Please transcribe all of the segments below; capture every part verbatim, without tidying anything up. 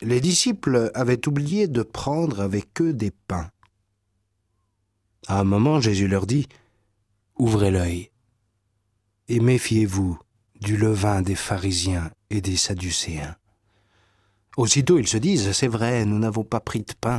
les disciples avaient oublié de prendre avec eux des pains. À un moment, Jésus leur dit « Ouvrez l'œil et méfiez-vous du levain des pharisiens et des sadducéens. » Aussitôt, ils se disent « C'est vrai, nous n'avons pas pris de pain. »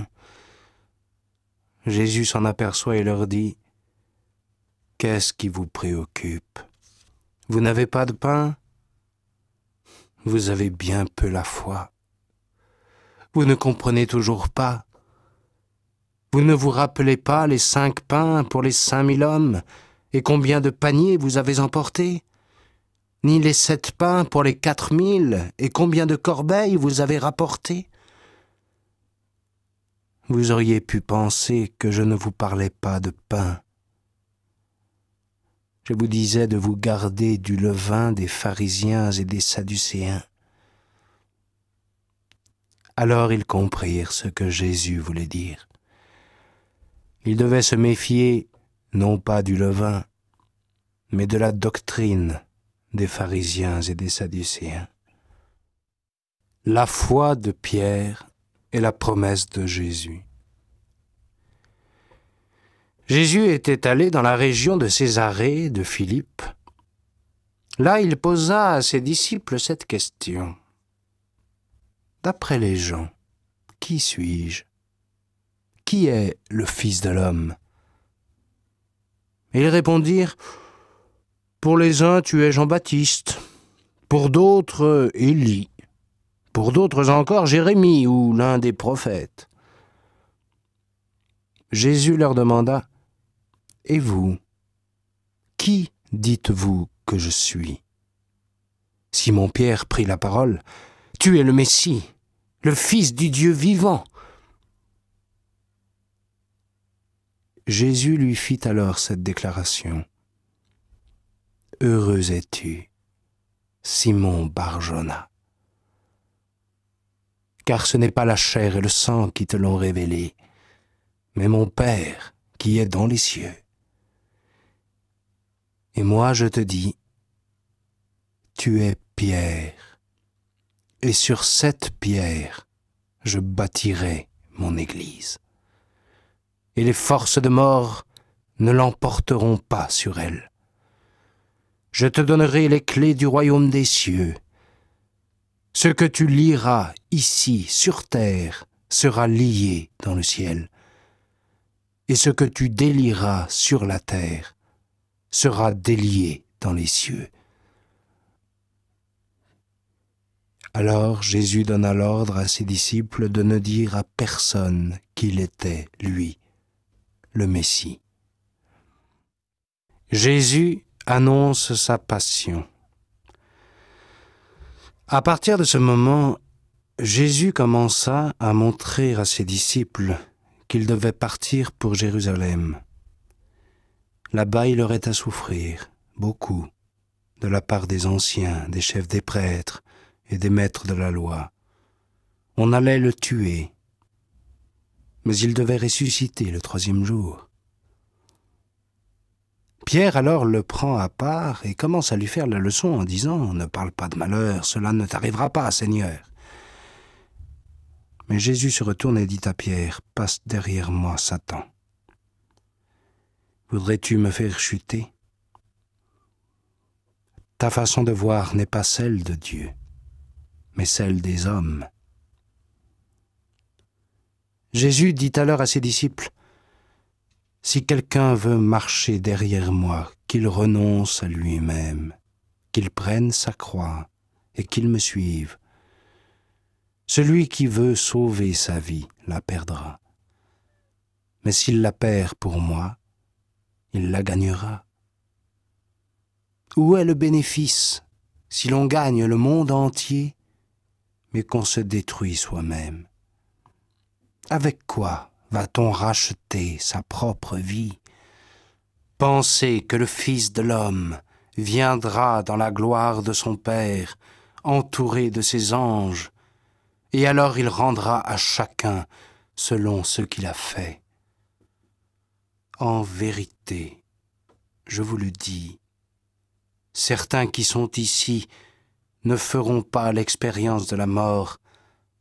Jésus s'en aperçoit et leur dit « Qu'est-ce qui vous préoccupe? Vous n'avez pas de pain? Vous avez bien peu la foi. Vous ne comprenez toujours pas. Vous ne vous rappelez pas les cinq pains pour les cinq mille hommes et combien de paniers vous avez emportés? Ni les sept pains pour les quatre mille et combien de corbeilles vous avez rapportés? Vous auriez pu penser que je ne vous parlais pas de pain. Je vous disais de vous garder du levain des pharisiens et des sadducéens. » Alors ils comprirent ce que Jésus voulait dire. Ils devaient se méfier non pas du levain, mais de la doctrine des pharisiens et des sadducéens. La foi de Pierre et la promesse de Jésus. Jésus était allé dans la région de Césarée de Philippe. Là, il posa à ses disciples cette question. « D'après les gens, qui suis-je? Qui est le Fils de l'homme » Et ils répondirent « Pour les uns, tu es Jean-Baptiste, pour d'autres, Élie, pour d'autres encore, Jérémie ou l'un des prophètes. » Jésus leur demanda « Et vous, qui dites-vous que je suis » Simon-Pierre prit la parole « Tu es le Messie, le Fils du Dieu vivant. » Jésus lui fit alors cette déclaration. « Heureux es-tu, Simon Bar-Jona, car ce n'est pas la chair et le sang qui te l'ont révélé, mais mon Père qui est dans les cieux. Et moi je te dis, tu es Pierre, et sur cette pierre je bâtirai mon Église. Et les forces de mort ne l'emporteront pas sur elle. Je te donnerai les clés du royaume des cieux. Ce que tu lieras ici, sur terre, sera lié dans le ciel. Et ce que tu délieras sur la terre sera délié dans les cieux. » Alors Jésus donna l'ordre à ses disciples de ne dire à personne qu'il était, lui, le Messie. Jésus annonce sa passion. À partir de ce moment, Jésus commença à montrer à ses disciples qu'il devait partir pour Jérusalem. Là-bas, il aurait à souffrir, beaucoup, de la part des anciens, des chefs des prêtres et des maîtres de la loi. On allait le tuer, mais il devait ressusciter le troisième jour. Pierre alors le prend à part et commence à lui faire la leçon en disant « Ne parle pas de malheur, cela ne t'arrivera pas, Seigneur. » Mais Jésus se retourne et dit à Pierre « Passe derrière moi, Satan. Voudrais-tu me faire chuter? Ta façon de voir n'est pas celle de Dieu, mais celle des hommes. » Jésus dit alors à ses disciples « Si quelqu'un veut marcher derrière moi, qu'il renonce à lui-même, qu'il prenne sa croix et qu'il me suive. Celui qui veut sauver sa vie la perdra. Mais s'il la perd pour moi, il la gagnera. Où est le bénéfice si l'on gagne le monde entier, mais qu'on se détruit soi-même? Avec quoi va-t-on racheter sa propre vie? Pensez que le Fils de l'homme viendra dans la gloire de son Père, entouré de ses anges, et alors il rendra à chacun selon ce qu'il a fait. En vérité, je vous le dis, certains qui sont ici ne feront pas l'expérience de la mort